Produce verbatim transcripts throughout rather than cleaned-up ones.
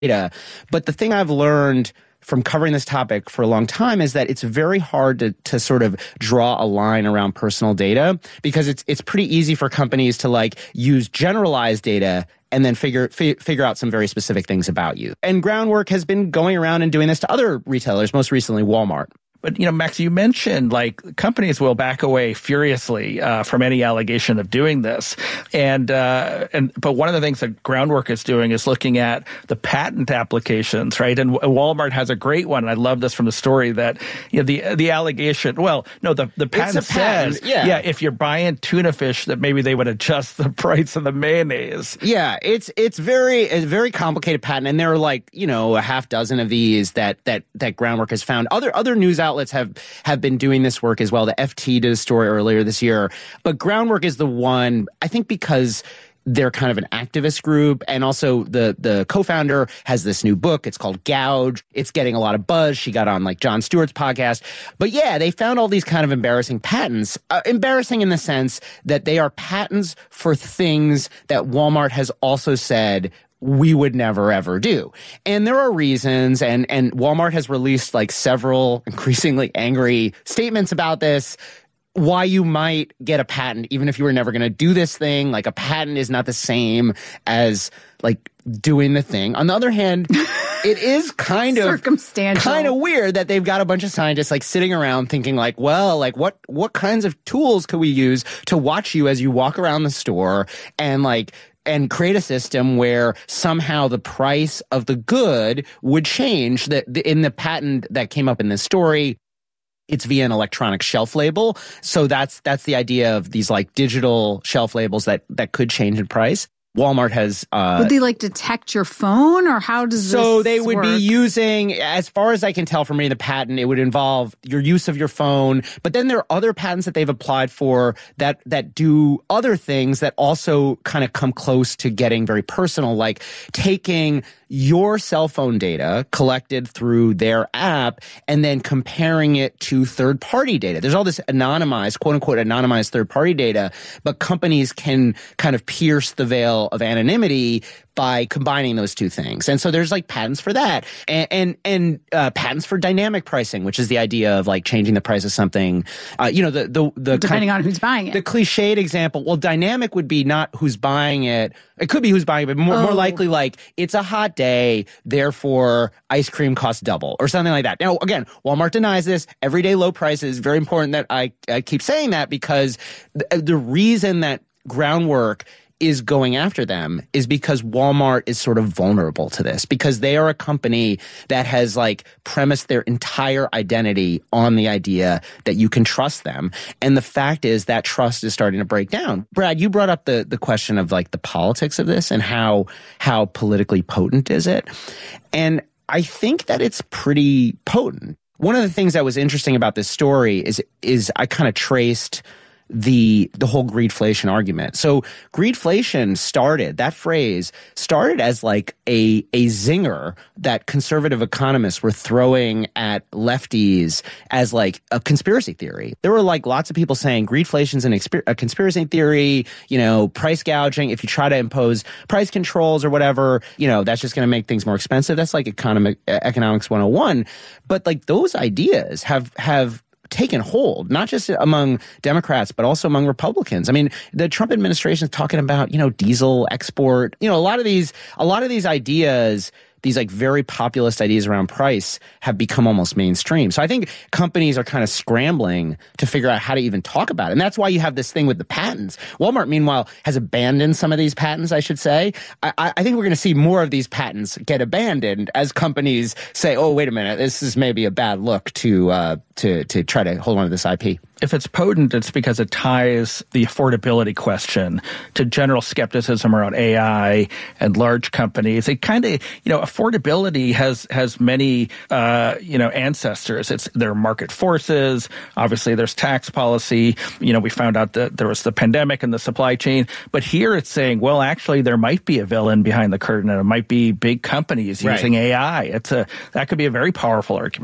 data. But the thing I've learned from covering this topic for a long time is that it's very hard to, to sort of draw a line around personal data, because it's it's pretty easy for companies to like use generalized data and then figure fi- figure out some very specific things about you. And Groundwork has been going around and doing this to other retailers, most recently Walmart. But, you know, Max, you mentioned like companies will back away furiously uh, from any allegation of doing this. And, uh, and but one of the things that Groundwork is doing is looking at the patent applications, right? And Walmart has a great one. And I love this from the story that, you know, the the allegation, well, no, the, the patent patent, says, yeah. yeah, if you're buying tuna fish, that maybe they would adjust the price of the mayonnaise. Yeah, it's it's very a very complicated patent. And there are like, you know, a half dozen of these that that that Groundwork has found. Other other news outlets outlets have, have been doing this work as well. The F T did a story earlier this year. But Groundwork is the one, I think because they're kind of an activist group. And also the, the co-founder has this new book. It's called Gouge. It's getting a lot of buzz. She got on like Jon Stewart's podcast. But yeah, they found all these kind of embarrassing patents. Uh, embarrassing in the sense that they are patents for things that Walmart has also said we would never, ever do. And there are reasons, and, and Walmart has released like several increasingly angry statements about this, why you might get a patent even if you were never going to do this thing. Like a patent is not the same as like doing the thing. On the other hand, it is kind of circumstantial, kind of weird that they've got a bunch of scientists like sitting around thinking like, well, like what what kinds of tools could we use to watch you as you walk around the store and like and create a system where somehow the price of the good would change. That in the patent that came up in this story, it's via an electronic shelf label. So that's that's the idea of these like digital shelf labels that that could change in price. Walmart has... Uh, would they like detect your phone, or how does this So they would work? be using, as far as I can tell from reading the patent, it would involve your use of your phone. But then there are other patents that they've applied for that that do other things that also kind of come close to getting very personal, like taking your cell phone data collected through their app and then comparing it to third-party data. There's all this anonymized, quote-unquote, anonymized third-party data, but companies can kind of pierce the veil of anonymity by combining those two things. And so there's like patents for that, and and, and uh, patents for dynamic pricing, which is the idea of like changing the price of something. Uh, you know, the the the depending kind, on who's buying it. The cliched example. Well, dynamic would be not who's buying it. It could be who's buying it, but more, oh. more likely like it's a hot day, therefore ice cream costs double or something like that. Now, again, Walmart denies this. Everyday low prices. Very important that I, I keep saying that, because the, the reason that Groundwork is going after them is because Walmart is sort of vulnerable to this, because they are a company that has like premised their entire identity on the idea that you can trust them. And the fact is that trust is starting to break down. Brad, you brought up the, the question of like the politics of this and how, how politically potent is it? And I think that it's pretty potent. One of the things that was interesting about this story is, is I kind of traced the the whole greedflation argument. So greedflation started, that phrase started as like a a zinger that conservative economists were throwing at lefties as like a conspiracy theory. There were like lots of people saying greedflation's an exper- a conspiracy theory, you know, price gouging. If you try to impose price controls or whatever, you know, that's just going to make things more expensive. That's like economic economics one oh one. But like those ideas have have taken hold, not just among Democrats, but also among Republicans. I mean, the Trump administration is talking about, you know, diesel export. You know, a lot of these, a lot of these ideas, these like very populist ideas around price have become almost mainstream. So I think companies are kind of scrambling to figure out how to even talk about it. And that's why you have this thing with the patents. Walmart, meanwhile, has abandoned some of these patents, I should say. I, I think we're going to see more of these patents get abandoned as companies say, oh, wait a minute, this is maybe a bad look to uh, to to try to hold on to this I P. If it's potent, it's because it ties the affordability question to general skepticism around A I and large companies. It kind of, you know, affordability has has many, uh, you know, ancestors. It's there are market forces. Obviously, there's tax policy. You know, we found out that there was the pandemic and the supply chain. But here it's saying, well, actually, there might be a villain behind the curtain, and it might be big companies right. using A I. It's a that could be a very powerful argument.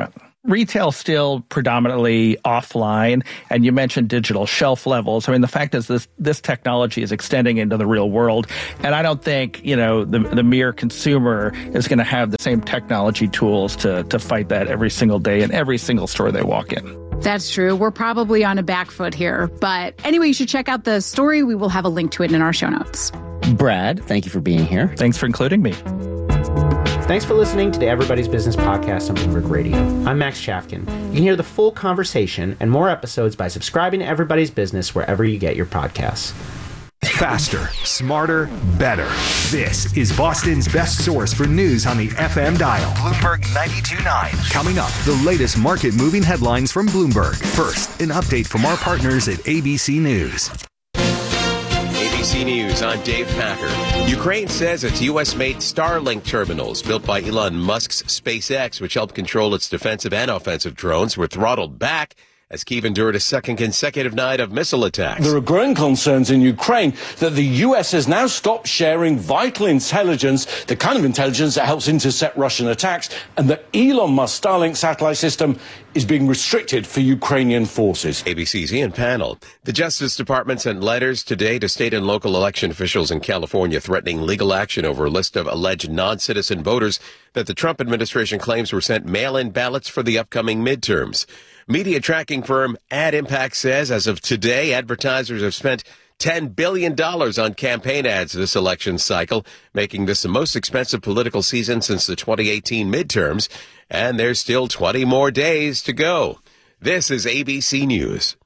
retail still predominantly offline, and you mentioned digital shelf levels. I mean, the fact is this this technology is extending into the real world, and I don't think, you know, the the mere consumer is going to have the same technology tools to to fight that every single day in every single store they walk in. That's true. We're probably on a back foot here. But anyway, you should check out the story. We will have a link to it in our show notes. Brad, thank you for being here. Thanks for including me. Thanks for listening to the Everybody's Business podcast on Bloomberg Radio. I'm Max Chafkin. You can hear the full conversation and more episodes by subscribing to Everybody's Business wherever you get your podcasts. Faster, smarter, better. This is Boston's best source for news on the F M dial. Bloomberg ninety-two point nine. Coming up, the latest market-moving headlines from Bloomberg. First, an update from our partners at A B C News. A B C News, I'm Dave Packer. Ukraine says its U S-made Starlink terminals, built by Elon Musk's SpaceX, which help control its defensive and offensive drones, were throttled back as Kyiv endured a second consecutive night of missile attacks. There are growing concerns in Ukraine that the U S has now stopped sharing vital intelligence, the kind of intelligence that helps intercept Russian attacks, and that Elon Musk's Starlink satellite system is being restricted for Ukrainian forces. A B C's Ian Pannell. The Justice Department sent letters today to state and local election officials in California threatening legal action over a list of alleged non-citizen voters that the Trump administration claims were sent mail-in ballots for the upcoming midterms. Media tracking firm Ad Impact says as of today, advertisers have spent ten billion dollars on campaign ads this election cycle, making this the most expensive political season since the twenty eighteen midterms. And there's still twenty more days to go. This is A B C News.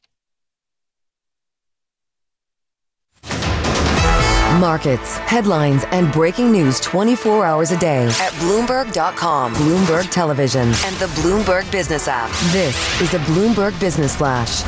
Markets, headlines, and breaking news twenty-four hours a day at Bloomberg dot com, Bloomberg Television, and the Bloomberg Business app. This is a Bloomberg Business Flash.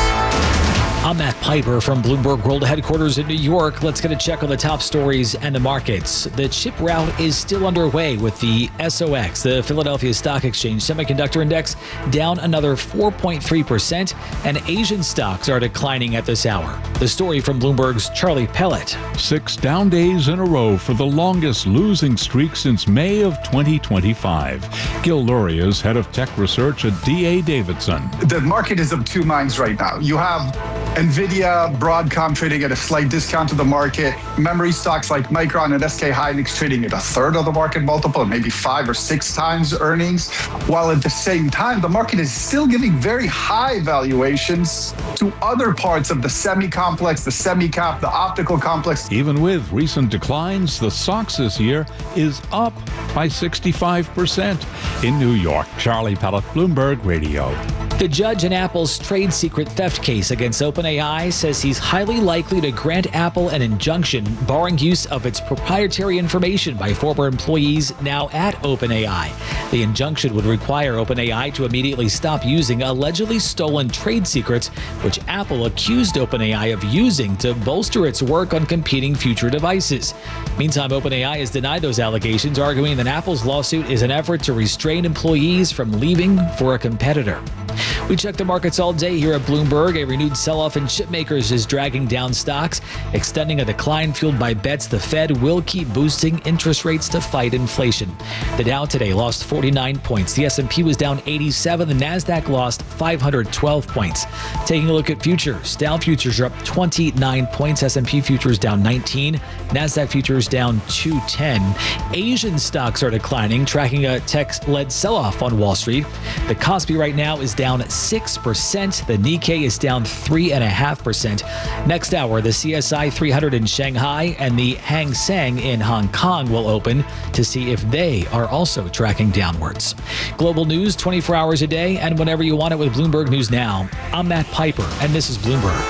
I'm Matt Piper from Bloomberg World Headquarters in New York. Let's get a check on the top stories and the markets. The chip rout is still underway with the S O X, the Philadelphia Stock Exchange Semiconductor Index, down another four point three percent, and Asian stocks are declining at this hour. The story from Bloomberg's Charlie Pellet. Six down days in a row for the longest losing streak since May of twenty twenty-five. Gil Luria is head of tech research at D A Davidson. The market is of two minds right now. You have NVIDIA, Broadcom trading at a slight discount to the market. Memory stocks like Micron and S K Hynix trading at a third of the market multiple, maybe five or six times earnings. While at the same time, the market is still giving very high valuations to other parts of the semi-complex, the semi-cap, the optical complex. Even with recent declines, the S O X this year is up by sixty-five percent. In New York, Charlie Pellet, Bloomberg Radio. The judge in Apple's trade secret theft case against OpenAI says he's highly likely to grant Apple an injunction barring use of its proprietary information by former employees now at OpenAI. The injunction would require OpenAI to immediately stop using allegedly stolen trade secrets, which Apple accused OpenAI of using to bolster its work on competing future devices. Meantime, OpenAI has denied those allegations, arguing that Apple's lawsuit is an effort to restrain employees from leaving for a competitor. We check the markets all day here at Bloomberg. A renewed sell-off in chip makers is dragging down stocks, extending a decline fueled by bets the Fed will keep boosting interest rates to fight inflation. The Dow today lost forty-nine points. The S and P was down eighty-seven. The Nasdaq lost five hundred twelve points. Taking a look at futures, Dow futures are up twenty-nine points. S and P futures down nineteen. Nasdaq futures down two ten. Asian stocks are declining, tracking a tech-led sell-off on Wall Street. The Kospi right now is down six percent. The Nikkei is down three point five percent. Next hour, the C S I three hundred in Shanghai and the Hang Seng in Hong Kong will open to see if they are also tracking downwards. Global news twenty-four hours a day and whenever you want it with Bloomberg News Now. I'm Matt Piper, and this is Bloomberg.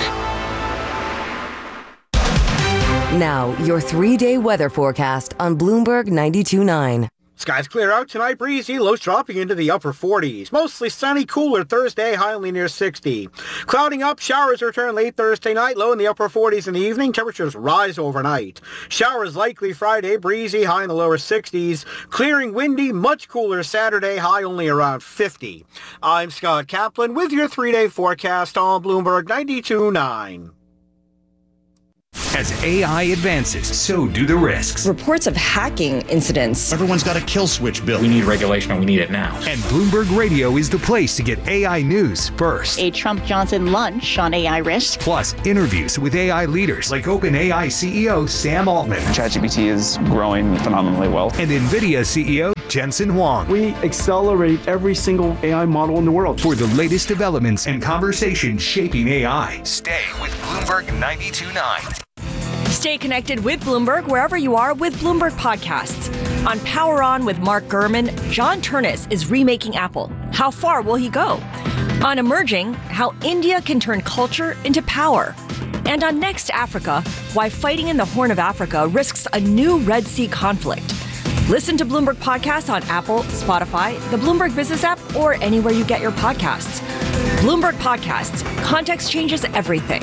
Now, your three-day weather forecast on Bloomberg ninety-two point nine. Skies clear out tonight, breezy, lows dropping into the upper forties. Mostly sunny, cooler Thursday, high only near sixty. Clouding up, showers return late Thursday night, low in the upper forties in the evening. Temperatures rise overnight. Showers likely Friday, breezy, high in the lower sixties. Clearing, windy, much cooler Saturday, high only around fifty. I'm Scott Kaplan with your three-day forecast on Bloomberg ninety-two point nine. As A I advances, so do the risks. Reports of hacking incidents. Everyone's got a kill switch bill. We need regulation and we need it now. And Bloomberg Radio is the place to get A I news first. A Trump-Johnson lunch on A I risk. Plus, interviews with A I leaders like OpenAI C E O Sam Altman. ChatGPT is growing phenomenally well. And NVIDIA C E O Jensen Huang. We accelerate every single A I model in the world. For the latest developments and conversations shaping A I, stay with Bloomberg ninety-two point nine. Stay connected with Bloomberg wherever you are with Bloomberg Podcasts. On Power On with Mark Gurman, John Turnus is remaking Apple. How far will he go? On Emerging, how India can turn culture into power. And on Next Africa, why fighting in the Horn of Africa risks a new Red Sea conflict. Listen to Bloomberg Podcasts on Apple, Spotify, the Bloomberg Business app, or anywhere you get your podcasts. Bloomberg Podcasts. Context changes everything.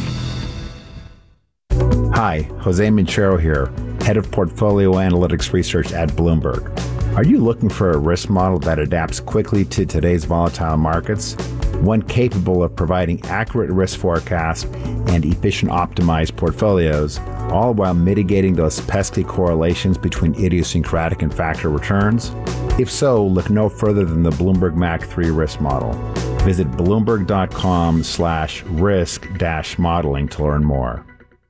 Hi, Jose Minchero here, Head of Portfolio Analytics Research at Bloomberg. Are you looking for a risk model that adapts quickly to today's volatile markets? One capable of providing accurate risk forecasts and efficient optimized portfolios, all while mitigating those pesky correlations between idiosyncratic and factor returns? If so, look no further than the Bloomberg M A C three risk model. Visit bloomberg.com slash risk dash modeling to learn more.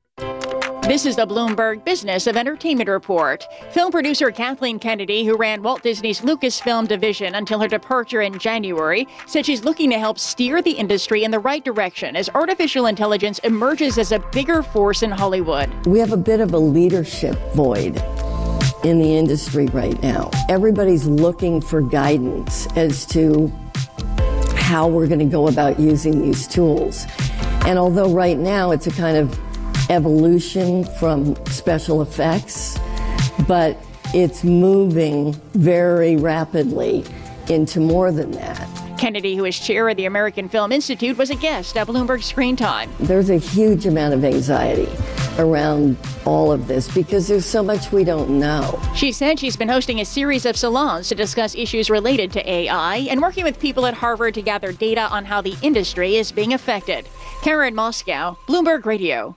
This is the Bloomberg Business of Entertainment Report. Film producer Kathleen Kennedy, who ran Walt Disney's Lucasfilm division until her departure in January, said she's looking to help steer the industry in the right direction as artificial intelligence emerges as a bigger force in Hollywood. We have a bit of a leadership void in the industry right now. Everybody's looking for guidance as to how we're going to go about using these tools. And although right now it's a kind of evolution from special effects, but it's moving very rapidly into more than that. Kennedy, who is chair of the American Film Institute, was a guest at Bloomberg Screen Time. There's a huge amount of anxiety around all of this because there's so much we don't know. She said she's been hosting a series of salons to discuss issues related to A I and working with people at Harvard to gather data on how the industry is being affected. Karen Moscow, Bloomberg Radio.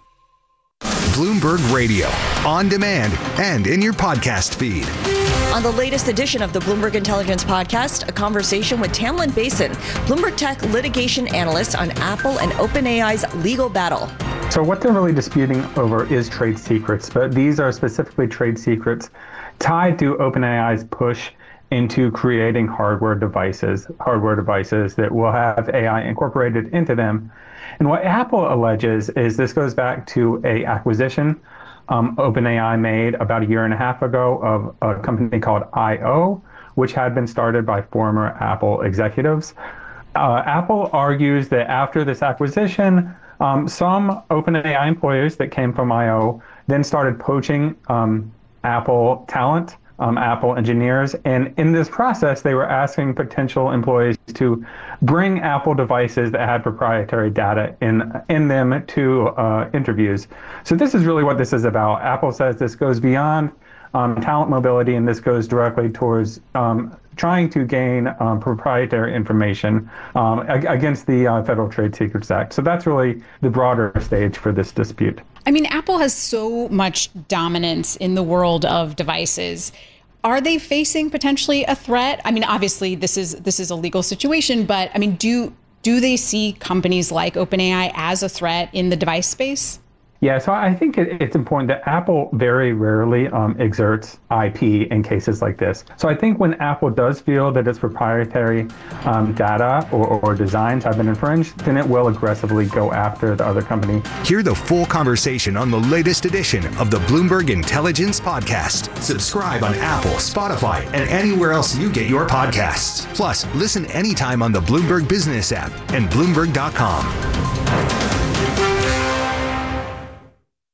Bloomberg Radio, on demand and in your podcast feed. On the latest edition of the Bloomberg Intelligence Podcast, a conversation with Tamlin Basin, Bloomberg Tech litigation analyst on Apple and OpenAI's legal battle. So what they're really disputing over is trade secrets, but these are specifically trade secrets tied to OpenAI's push into creating hardware devices, hardware devices that will have A I incorporated into them. And what Apple alleges is this goes back to a acquisition um, OpenAI made about a year and a half ago of a company called I O, which had been started by former Apple executives. Uh, Apple argues that after this acquisition, um, some OpenAI employees that came from I O then started poaching um, Apple talent, um, Apple engineers, and in this process, they were asking potential employees to bring Apple devices that had proprietary data in in them to uh, interviews. So this is really what this is about. Apple says this goes beyond um, talent mobility, and this goes directly towards um, trying to gain um, proprietary information um, ag- against the uh, Federal Trade Secrets Act. So that's really the broader stage for this dispute. I mean, Apple has so much dominance in the world of devices. Are they facing potentially a threat? I mean, obviously this is this is a legal situation, but I mean, do do they see companies like OpenAI as a threat in the device space? Yeah, so I think it, it's important that Apple very rarely um, exerts I P in cases like this. So I think when Apple does feel that its proprietary um, data or, or designs have been infringed, then it will aggressively go after the other company. Hear the full conversation on the latest edition of the Bloomberg Intelligence Podcast. Subscribe on Apple, Spotify, and anywhere else you get your podcasts. Plus, listen anytime on the Bloomberg Business app and Bloomberg dot com.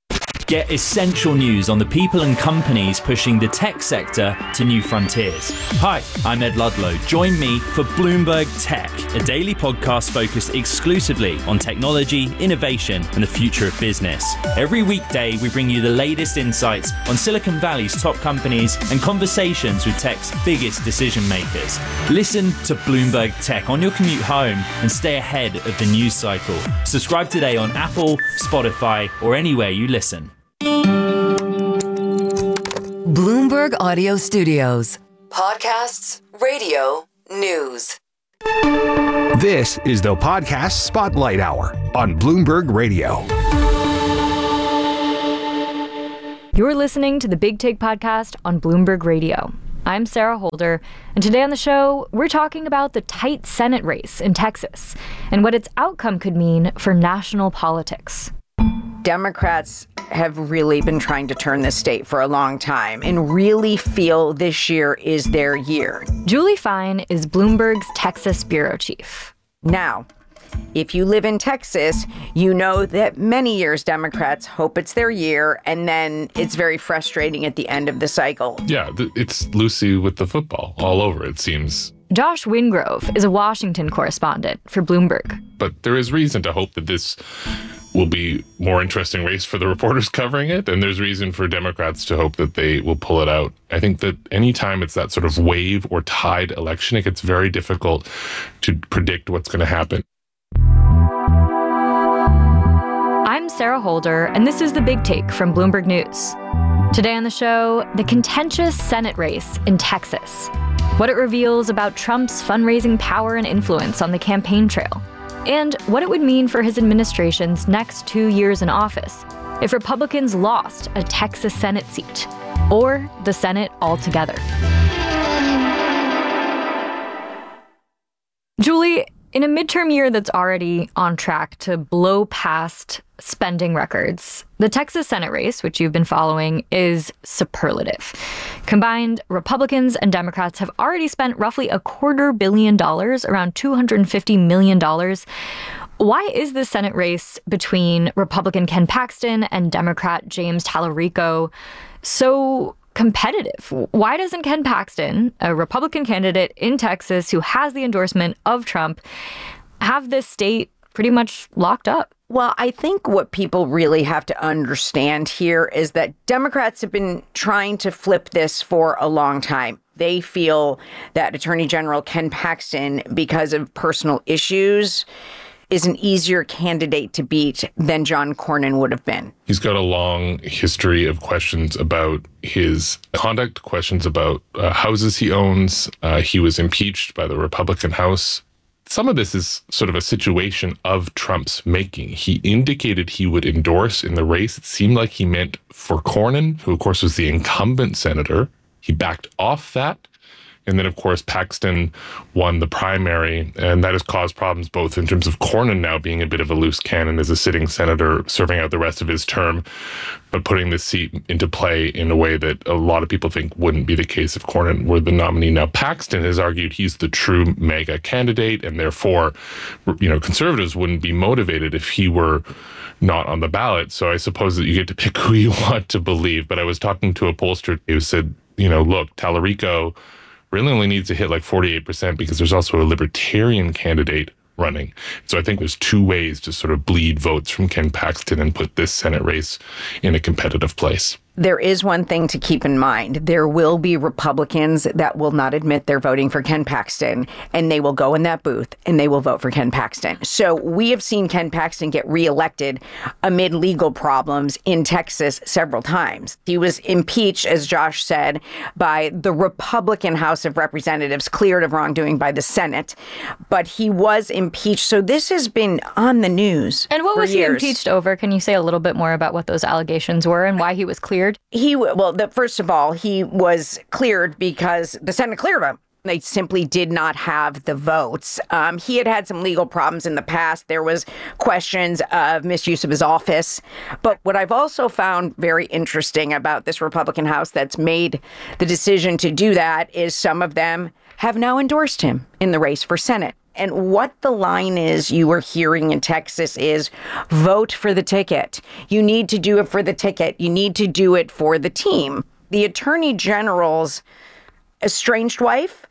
Get essential news on the people and companies pushing the tech sector to new frontiers. Hi, I'm Ed Ludlow. Join me for Bloomberg Tech, a daily podcast focused exclusively on technology, innovation, and the future of business. Every weekday, we bring you the latest insights on Silicon Valley's top companies and conversations with tech's biggest decision makers. Listen to Bloomberg Tech on your commute home and stay ahead of the news cycle. Subscribe today on Apple, Spotify, or anywhere you listen. Bloomberg Audio Studios. Podcasts, radio, news. This is the Podcast Spotlight Hour on Bloomberg Radio. You're listening to the Big Take Podcast on Bloomberg Radio. I'm Sarah Holder, and today on the show, we're talking about the tight Senate race in Texas and what its outcome could mean for national politics. Democrats have really been trying to turn this state for a long time and really feel this year is their year. Julie Fine is Bloomberg's Texas bureau chief. Now, if you live in Texas, you know that many years Democrats hope it's their year, and then it's very frustrating at the end of the cycle. Yeah, it's Lucy with the football all over, it seems. Josh Wingrove is a Washington correspondent for Bloomberg. But there is reason to hope that this will be more interesting race for the reporters covering it, and there's reason for Democrats to hope that they will pull it out. I think that anytime it's that sort of wave or tide election, it gets very difficult to predict what's going to happen. I'm Sarah Holder, and this is The Big Take from Bloomberg News. Today on the show, the contentious Senate race in Texas, what it reveals about Trump's fundraising power and influence on the campaign trail, and what it would mean for his administration's next two years in office if Republicans lost a Texas Senate seat, or the Senate altogether. Julie, in a midterm year that's already on track to blow past spending records, the Texas Senate race, which you've been following, is superlative. Combined, Republicans and Democrats have already spent roughly a quarter billion dollars, around two hundred fifty million dollars. Why is the Senate race between Republican Ken Paxton and Democrat James Tallarico so competitive? Why doesn't Ken Paxton, a Republican candidate in Texas who has the endorsement of Trump, have this state pretty much locked up? Well, I think what people really have to understand here is that Democrats have been trying to flip this for a long time. They feel that Attorney General Ken Paxton, because of personal issues, is an easier candidate to beat than John Cornyn would have been. He's got a long history of questions about his conduct, questions about uh, houses he owns. Uh, he was impeached by the Republican House. Some of this is sort of a situation of Trump's making. He indicated he would endorse in the race. It seemed like he meant for Cornyn, who of course was the incumbent senator. He backed off that. And then, of course, Paxton won the primary, and that has caused problems both in terms of Cornyn now being a bit of a loose cannon as a sitting senator serving out the rest of his term, but putting this seat into play in a way that a lot of people think wouldn't be the case if Cornyn were the nominee. Now, Paxton has argued he's the true mega candidate, and therefore, you know, conservatives wouldn't be motivated if he were not on the ballot. So I suppose that you get to pick who you want to believe. But I was talking to a pollster who said, you know, look, Tallarico really only needs to hit like forty-eight percent because there's also a libertarian candidate running. So I think there's two ways to sort of bleed votes from Ken Paxton and put this Senate race in a competitive place. There is one thing to keep in mind. There will be Republicans that will not admit they're voting for Ken Paxton, and they will go in that booth and they will vote for Ken Paxton. So we have seen Ken Paxton get reelected amid legal problems in Texas several times. He was impeached, as Josh said, by the Republican House of Representatives, cleared of wrongdoing by the Senate, but he was impeached. So this has been on the news. And what for was years. he impeached over? Can you say a little bit more about what those allegations were and why he was cleared? He, well, the, first of all, he was cleared because the Senate cleared him. They simply did not have the votes. Um, he had had some legal problems in the past. There was questions of misuse of his office. But what I've also found very interesting about this Republican House that's made the decision to do that is some of them have now endorsed him in the race for Senate. And what the line is you were hearing in Texas is vote for the ticket. You need to do it for the ticket. You need to do it for the team. The Attorney General's estranged wife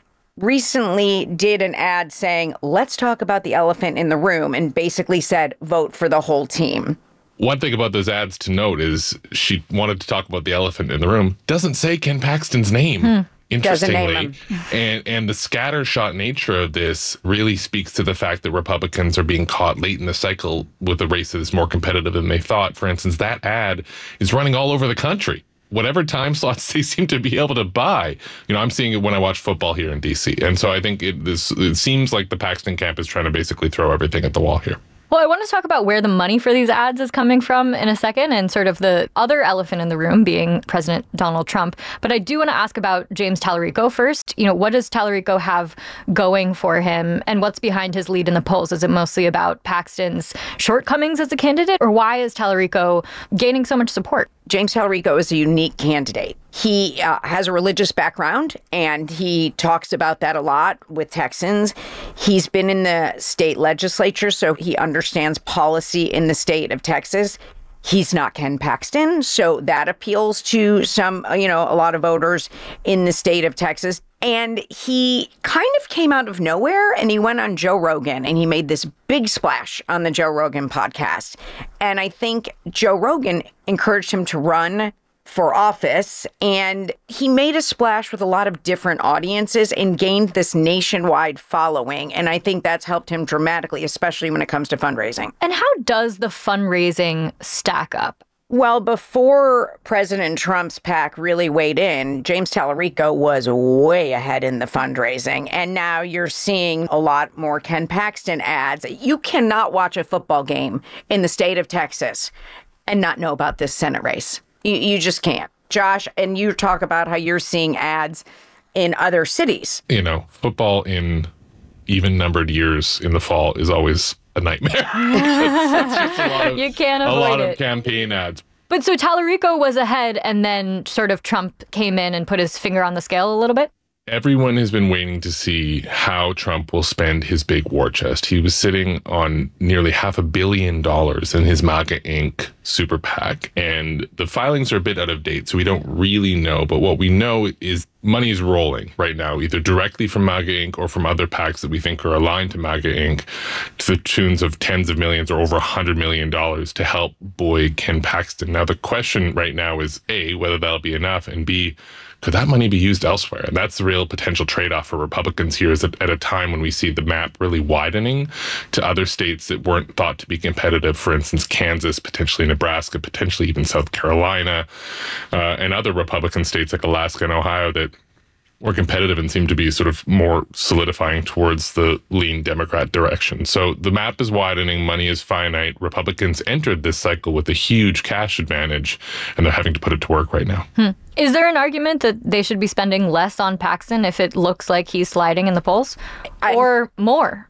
recently did an ad saying, let's talk about the elephant in the room, and basically said, vote for the whole team. One thing about those ads to note is she wanted to talk about the elephant in the room. Doesn't say Ken Paxton's name. Hmm. Interestingly, and and the scattershot nature of this really speaks to the fact that Republicans are being caught late in the cycle with a race that is more competitive than they thought. For instance, that ad is running all over the country. Whatever time slots they seem to be able to buy. You know, I'm seeing it when I watch football here in D C. And so I think it, this, it seems like the Paxton camp is trying to basically throw everything at the wall here. Well, I want to talk about where the money for these ads is coming from in a second, and sort of the other elephant in the room being President Donald Trump. But I do want to ask about James Tallarico first. You know, what does Tallarico have going for him, and what's behind his lead in the polls? Is it mostly about Paxton's shortcomings as a candidate, or why is Tallarico gaining so much support? James Tallarico is a unique candidate. He uh, has a religious background, and he talks about that a lot with Texans. He's been in the state legislature, so he understands policy in the state of Texas. He's not Ken Paxton, so that appeals to some, you know, a lot of voters in the state of Texas. And he kind of came out of nowhere, and he went on Joe Rogan, and he made this big splash on the Joe Rogan podcast. And I think Joe Rogan encouraged him to run for office, and he made a splash with a lot of different audiences and gained this nationwide following. And I think that's helped him dramatically, especially when it comes to fundraising. And how does the fundraising stack up? Well, before President Trump's PAC really weighed in, James Tallarico was way ahead in the fundraising. And now you're seeing a lot more Ken Paxton ads. You cannot watch a football game in the state of Texas and not know about this Senate race. You, you just can't. Josh, and you talk about how you're seeing ads in other cities. You know, football in even numbered years in the fall is always a nightmare. that's, that's just a lot of, you can't avoid a lot it. of campaign ads. But so Tallarico was ahead, and then sort of Trump came in and put his finger on the scale a little bit? Everyone has been waiting to see how Trump will spend his big war chest. He was sitting on nearly half a billion dollars in his MAGA Incorporated super PAC, and the filings are a bit out of date, so we don't really know. But what we know is money is rolling right now, either directly from MAGA Incorporated or from other PACs that we think are aligned to MAGA Incorporated, to the tunes of tens of millions or over one hundred million dollars to help buoy Ken Paxton. Now, the question right now is, A, whether that'll be enough, and B, could that money be used elsewhere? And that's the real potential trade-off for Republicans here, is that at a time when we see the map really widening to other states that weren't thought to be competitive, for instance, Kansas, potentially Nebraska, potentially even South Carolina, uh, and other Republican states like Alaska and Ohio that were competitive and seem to be sort of more solidifying towards the lean Democrat direction. So the map is widening, money is finite. Republicans entered this cycle with a huge cash advantage, and they're having to put it to work right now. Hmm. Is there an argument that they should be spending less on Paxton if it looks like he's sliding in the polls? Or I, more?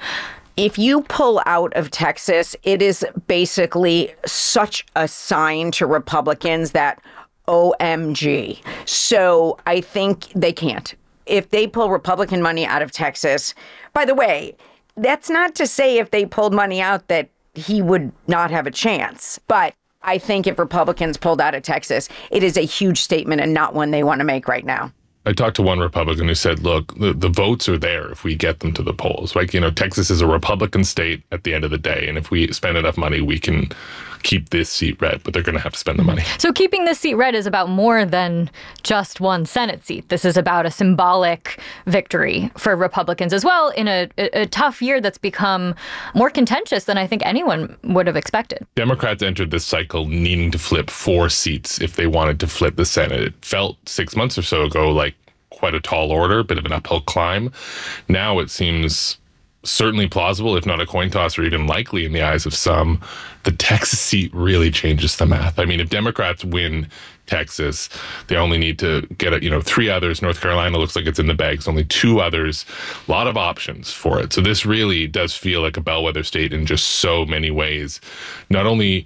If you pull out of Texas, it is basically such a sign to Republicans that O M G. So I think they can't. If they pull Republican money out of Texas, by the way, that's not to say if they pulled money out that he would not have a chance. But I think if Republicans pulled out of Texas, it is a huge statement and not one they want to make right now. I talked to one Republican who said, look, the, the votes are there if we get them to the polls. Like, you know, Texas is a Republican state at the end of the day. And if we spend enough money, we can keep this seat red, but they're going to have to spend the money. So keeping this seat red is about more than just one Senate seat. This is about a symbolic victory for Republicans as well in a, a, a tough year that's become more contentious than I think anyone would have expected. Democrats entered this cycle needing to flip four seats if they wanted to flip the Senate. It felt six months or so ago like quite a tall order, a bit of an uphill climb. Now it seems certainly plausible, if not a coin toss or even likely in the eyes of some. The Texas seat really changes the math. I mean, if Democrats win Texas, they only need to get, a, you know, three others. North Carolina looks like it's in the bags, only two others. A lot of options for it. So this really does feel like a bellwether state in just so many ways. Not only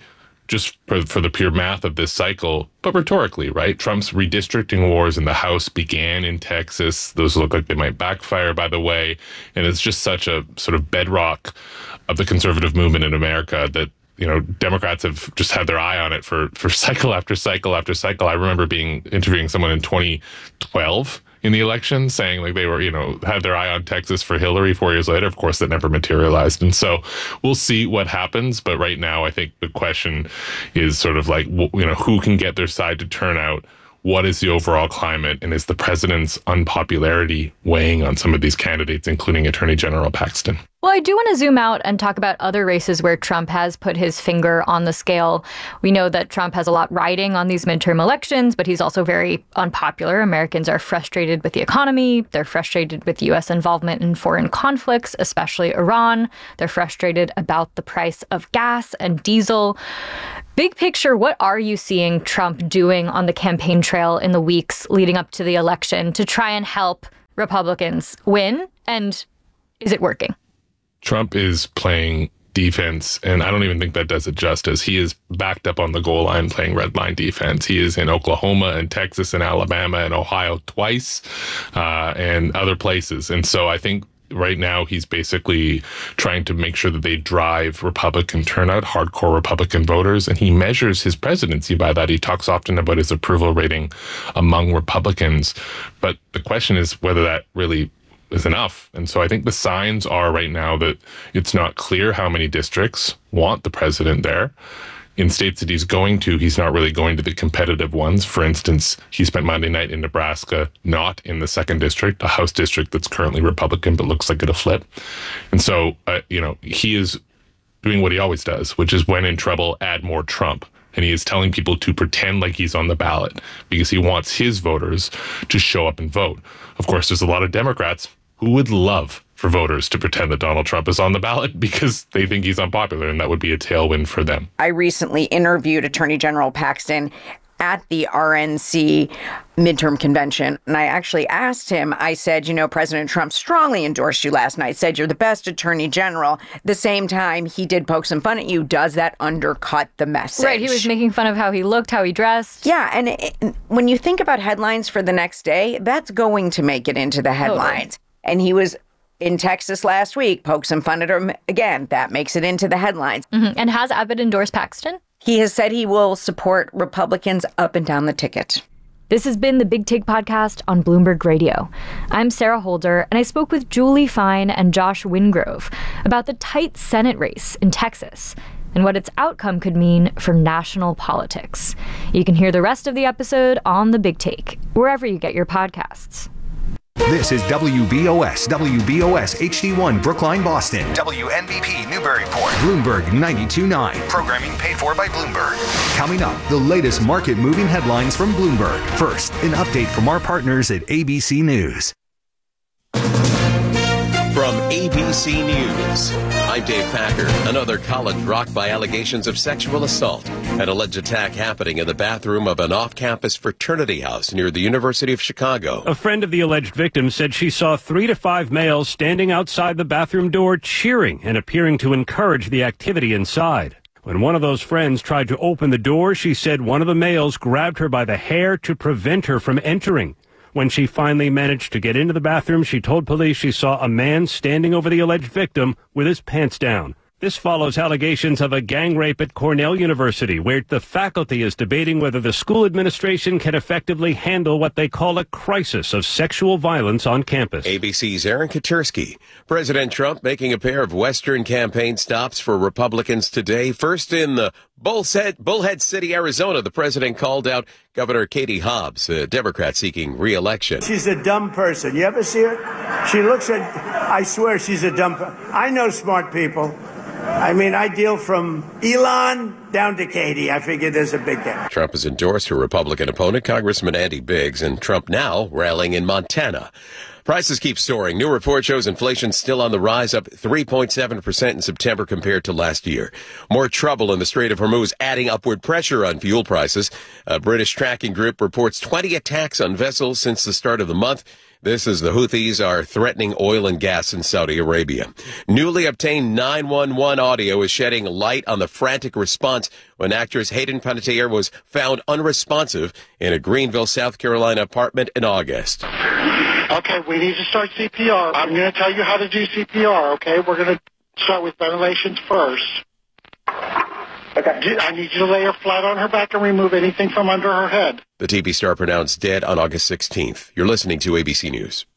just for, for the pure math of this cycle, but rhetorically, right? Trump's redistricting wars in the House began in Texas. Those look like they might backfire, by the way. And it's just such a sort of bedrock of the conservative movement in America that, you know, Democrats have just had their eye on it for, for cycle after cycle after cycle. I remember being interviewing someone in twenty twelve in the election saying like they were, you know, had their eye on Texas for Hillary. Four years later, of course, that never materialized. And so we'll see what happens. But right now, I think the question is sort of like, you know, who can get their side to turn out? What is the overall climate? And is the president's unpopularity weighing on some of these candidates, including Attorney General Paxton? Well, I do want to zoom out and talk about other races where Trump has put his finger on the scale. We know that Trump has a lot riding on these midterm elections, but he's also very unpopular. Americans are frustrated with the economy. They're frustrated with U S involvement in foreign conflicts, especially Iran. They're frustrated about the price of gas and diesel. Big picture, what are you seeing Trump doing on the campaign trail in the weeks leading up to the election to try and help Republicans win? And is it working? Trump is playing defense, and I don't even think that does it justice. He is backed up on the goal line playing red line defense. He is in Oklahoma and Texas and Alabama and Ohio twice, uh, and other places. And so I think right now he's basically trying to make sure that they drive Republican turnout, hardcore Republican voters, and he measures his presidency by that. He talks often about his approval rating among Republicans, but the question is whether that really is enough. And so I think the signs are right now that it's not clear how many districts want the president there. In states that he's going to, he's not really going to the competitive ones. For instance, he spent Monday night in Nebraska, not in the second district, a House district that's currently Republican, but looks like it'll flip. And so, uh, you know, he is doing what he always does, which is when in trouble, add more Trump. And he is telling people to pretend like he's on the ballot because he wants his voters to show up and vote. Of course, there's a lot of Democrats who would love for voters to pretend that Donald Trump is on the ballot because they think he's unpopular, and that would be a tailwind for them. I recently interviewed Attorney General Paxton at the R N C midterm convention. And I actually asked him, I said, you know, President Trump strongly endorsed you last night, said you're the best attorney general. At the same time, he did poke some fun at you. Does that undercut the message? Right. He was making fun of how he looked, how he dressed. Yeah. And it, when you think about headlines for the next day, that's going to make it into the headlines. Totally. And he was in Texas last week, poked some fun at him again. That makes it into the headlines. Mm-hmm. And has Abbott endorsed Paxton? He has said he will support Republicans up and down the ticket. This has been the Big Take podcast on Bloomberg Radio. I'm Sarah Holder, and I spoke with Julie Fine and Josh Wingrove about the tight Senate race in Texas and what its outcome could mean for national politics. You can hear the rest of the episode on The Big Take, wherever you get your podcasts. This is W B O S, W B O S H D one Brookline, Boston. W N B P Newburyport. Bloomberg ninety-two point nine. Programming paid for by Bloomberg. Coming up, the latest market-moving headlines from Bloomberg. First, an update from our partners at A B C News. From A B C News, I'm Dave Packer. Another college rocked by allegations of sexual assault. An alleged attack happening in the bathroom of an off-campus fraternity house near the University of Chicago. A friend of the alleged victim said she saw three to five males standing outside the bathroom door cheering and appearing to encourage the activity inside. When one of those friends tried to open the door, she said one of the males grabbed her by the hair to prevent her from entering. When she finally managed to get into the bathroom, she told police she saw a man standing over the alleged victim with his pants down. This follows allegations of a gang rape at Cornell University, where the faculty is debating whether the school administration can effectively handle what they call a crisis of sexual violence on campus. A B C's Aaron Katersky. President Trump making a pair of Western campaign stops for Republicans today. First in the Bullhead, Bullhead City, Arizona, the president called out Governor Katie Hobbs, a Democrat seeking re-election. She's a dumb person. You ever see her? She looks at, I swear she's a dumb person. I know smart people. I mean, I deal from Elon down to Katie. I figure there's a big gap. Trump has endorsed her Republican opponent, Congressman Andy Biggs, and Trump now rallying in Montana. Prices keep soaring. New report shows inflation still on the rise, up three point seven percent in September compared to last year. More trouble in the Strait of Hormuz, adding upward pressure on fuel prices. A British tracking group reports twenty attacks on vessels since the start of the month. This is the Houthis are threatening oil and gas in Saudi Arabia. Newly obtained nine one one audio is shedding light on the frantic response when actress Hayden Panettiere was found unresponsive in a Greenville, South Carolina apartment in August. Okay, we need to start C P R. I'm going to tell you how to do C P R, okay? We're going to start with ventilations first. Okay. I need you to lay her flat on her back and remove anything from under her head. The T V star pronounced dead on August sixteenth. You're listening to A B C News.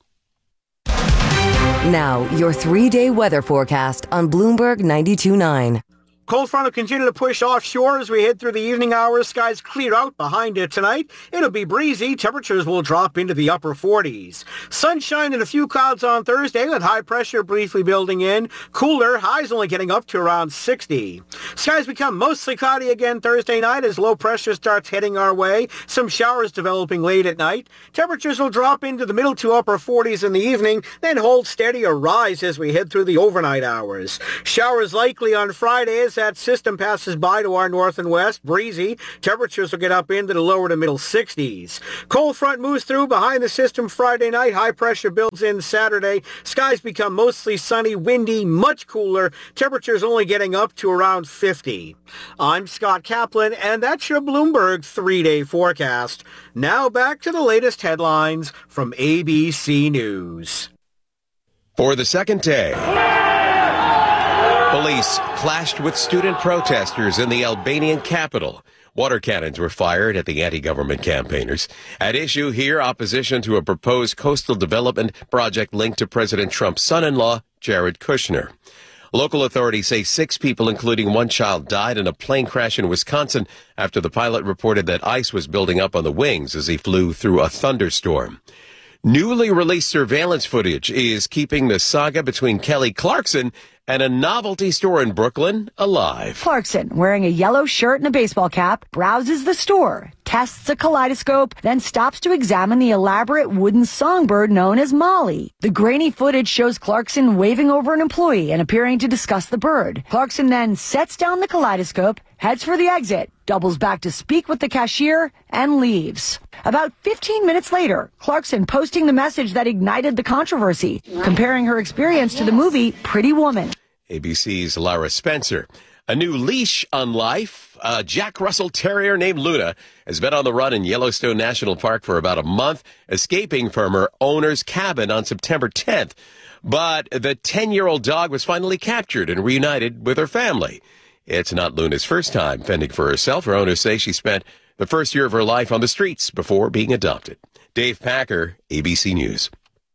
Now, your three-day weather forecast on Bloomberg ninety-two point nine. Cold front will continue to push offshore as we head through the evening hours. Skies clear out behind it tonight. It'll be breezy. Temperatures will drop into the upper forties. Sunshine and a few clouds on Thursday with high pressure briefly building in. Cooler, highs only getting up to around sixty. Skies become mostly cloudy again Thursday night as low pressure starts heading our way. Some showers developing late at night. Temperatures will drop into the middle to upper forties in the evening, then hold steady or rise as we head through the overnight hours. Showers likely on Friday as that system passes by to our north and west. Breezy. Temperatures will get up into the lower to middle sixties. Cold front moves through behind the system Friday night. High pressure builds in Saturday. Skies become mostly sunny, windy, much cooler. Temperatures only getting up to around fifty. I'm Scott Kaplan, and that's your Bloomberg three-day forecast. Now back to the latest headlines from A B C News. For the second day, police clashed with student protesters in the Albanian capital. Water cannons were fired at the anti-government campaigners. At issue here, opposition to a proposed coastal development project linked to President Trump's son-in-law, Jared Kushner. Local authorities say six people, including one child, died in a plane crash in Wisconsin after the pilot reported that ice was building up on the wings as he flew through a thunderstorm. Newly released surveillance footage is keeping the saga between Kelly Clarkson and a novelty store in Brooklyn alive. Clarkson, wearing a yellow shirt and a baseball cap, browses the store, tests a kaleidoscope, then stops to examine the elaborate wooden songbird known as Molly. The grainy footage shows Clarkson waving over an employee and appearing to discuss the bird. Clarkson then sets down the kaleidoscope, heads for the exit, doubles back to speak with the cashier, and leaves. About fifteen minutes later, Clarkson posting the message that ignited the controversy, comparing her experience to the movie Pretty Woman. A B C's Lara Spencer. A new leash on life. A Jack Russell Terrier named Luna has been on the run in Yellowstone National Park for about a month, escaping from her owner's cabin on September tenth. But the ten-year-old dog was finally captured and reunited with her family. It's not Luna's first time fending for herself. Her owners say she spent the first year of her life on the streets before being adopted. Dave Packer, A B C News.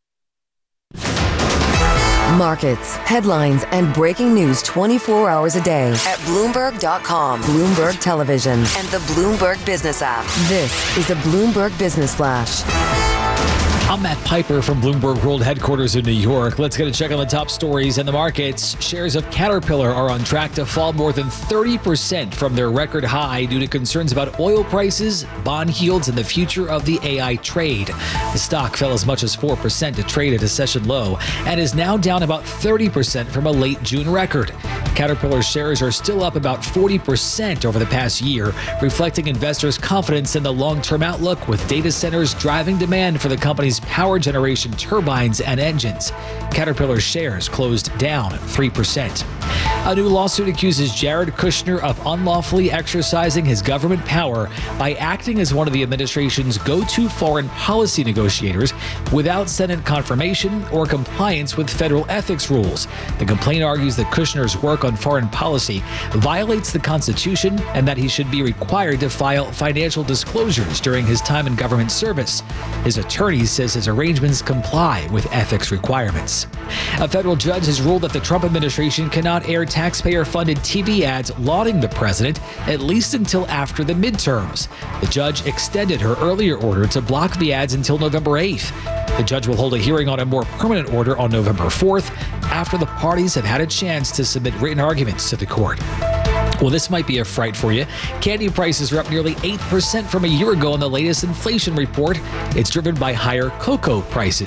Markets, headlines, and breaking news twenty-four hours a day at Bloomberg dot com, Bloomberg Television, and the Bloomberg Business app. This is a Bloomberg Business Flash. I'm Matt Piper from Bloomberg World Headquarters in New York. Let's get a check on the top stories in the markets. Shares of Caterpillar are on track to fall more than thirty percent from their record high due to concerns about oil prices, bond yields, and the future of the A I trade. The stock fell as much as four percent to trade at a session low and is now down about thirty percent from a late June record. Caterpillar shares are still up about forty percent over the past year, reflecting investors' confidence in the long-term outlook with data centers driving demand for the company's power generation turbines and engines. Caterpillar shares closed down three percent. A new lawsuit accuses Jared Kushner of unlawfully exercising his government power by acting as one of the administration's go-to foreign policy negotiators without Senate confirmation or compliance with federal ethics rules. The complaint argues that Kushner's work on foreign policy violates the Constitution and that he should be required to file financial disclosures during his time in government service. His attorney says his arrangements comply with ethics requirements. A federal judge has ruled that the Trump administration cannot air taxpayer-funded T V ads lauding the president, at least until after the midterms. The judge extended her earlier order to block the ads until November eighth. The judge will hold a hearing on a more permanent order on November fourth, after the parties have had a chance to submit written arguments to the court. Well, this might be a fright for you. Candy prices are up nearly eight percent from a year ago in the latest inflation report. It's driven by higher cocoa prices.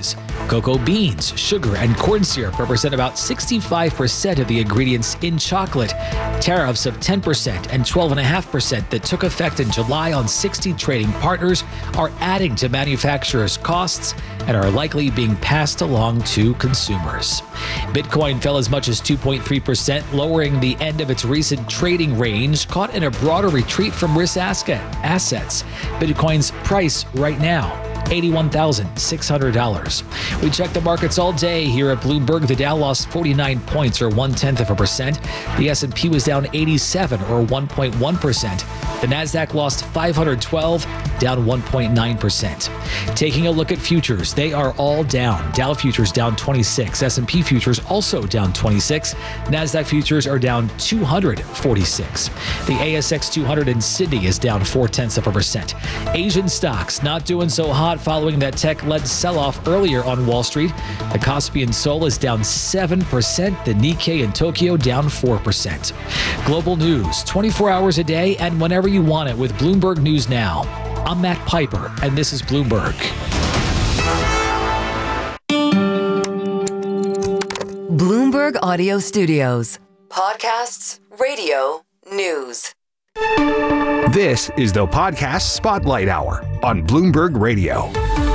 Cocoa beans, sugar, and corn syrup represent about sixty-five percent of the ingredients in chocolate. Tariffs of ten percent and twelve point five percent that took effect in July on sixty trading partners are adding to manufacturers' costs and are likely being passed along to consumers. Bitcoin fell as much as two point three percent, lowering the end of its recent trading range, caught in a broader retreat from risk assets. Bitcoin's price right now, eighty-one thousand six hundred dollars. We check the markets all day here at Bloomberg. The Dow lost forty-nine points, or one-tenth of a percent. The S and P was down eighty-seven, or one point one percent. The Nasdaq lost five hundred twelve, down one point nine percent. Taking a look at futures, they are all down. Dow futures down twenty-six. S and P futures also down twenty-six. Nasdaq futures are down two hundred forty-six. The A S X two hundred in Sydney is down four-tenths of a percent. Asian stocks not doing so hot following that tech-led sell-off earlier on Wall Street. The Kospi in Seoul is down seven percent. The Nikkei in Tokyo down four percent. Global news, twenty-four hours a day and whenever you want it with Bloomberg News Now. I'm Matt Piper, and this is Bloomberg. Bloomberg Audio Studios. Podcasts, radio, news. This is the Podcast Spotlight Hour on Bloomberg Radio.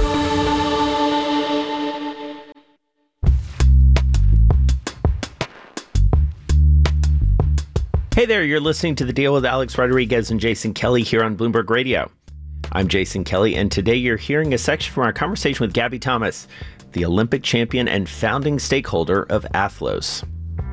Hey there, you're listening to The Deal with Alex Rodriguez and Jason Kelly here on Bloomberg Radio. I'm Jason Kelly, and today you're hearing a section from our conversation with Gabby Thomas, the Olympic champion and founding stakeholder of Athlos.